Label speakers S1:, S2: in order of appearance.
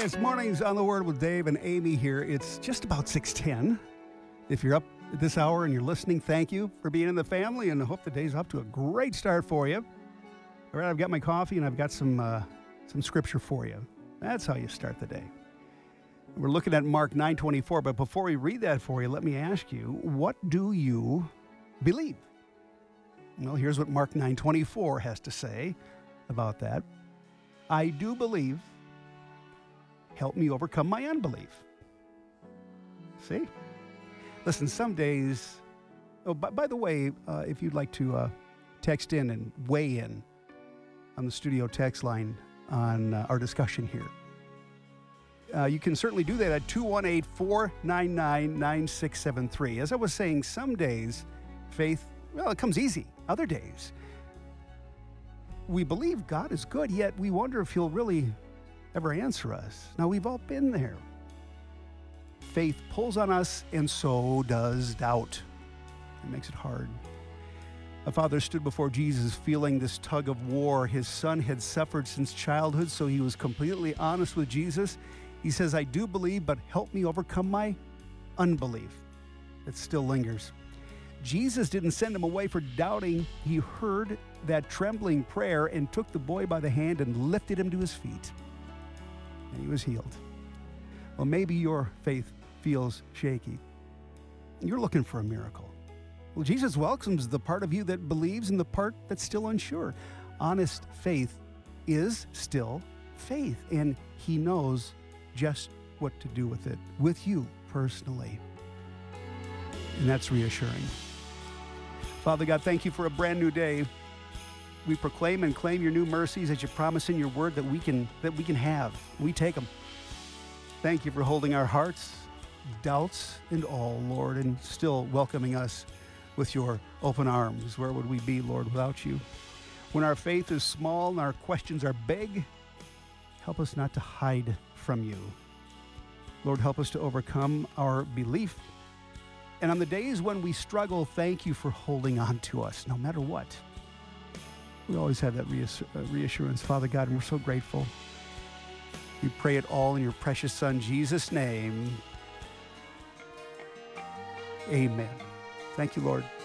S1: Hey, it's Mornings on the Word with Dave and Amy here. It's just about 6:10. If you're up at this hour and you're listening, thank you for being in the family, and I hope the day's up to a great start for you. All right, I've got my coffee and I've got some scripture for you. That's how you start the day. We're looking at Mark 9:24, but before we read that for you, let me ask you, what do you believe? Well, here's what Mark 9:24 has to say about that. I do believe. Help me overcome my unbelief. See? Listen, some days... Oh, by the way, if you'd like to text in and weigh in on the studio text line on our discussion here, you can certainly do that at 218-499-9673. As I was saying, some days, faith, well, it comes easy. Other days, we believe God is good, yet we wonder if He'll really ever answer us. Now, we've all been there. Faith pulls on us, and so does doubt. It makes it hard. A father stood before Jesus feeling this tug of war. His son had suffered since childhood, so he was completely honest with Jesus. He says, I do believe, but help me overcome my unbelief. It still lingers. Jesus didn't send him away for doubting. He heard that trembling prayer and took the boy by the hand and lifted him to his feet. And he was healed. Well, maybe your faith feels shaky. You're looking for a miracle. Well, Jesus welcomes the part of you that believes and the part that's still unsure. Honest faith is still faith, and He knows just what to do with it, with you personally. And that's reassuring. Father God, thank you for a brand new day. We proclaim and claim your new mercies that you promise in your word that we can have. We take them. Thank you for holding our hearts, doubts, and all, Lord, and still welcoming us with your open arms. Where would we be, Lord, without you? When our faith is small and our questions are big, help us not to hide from you. Lord, help us to overcome our belief. And on the days when we struggle, thank you for holding on to us, no matter what. We always have that reassurance, Father God, and we're so grateful. We pray it all in your precious Son, Jesus' name. Amen. Thank you, Lord.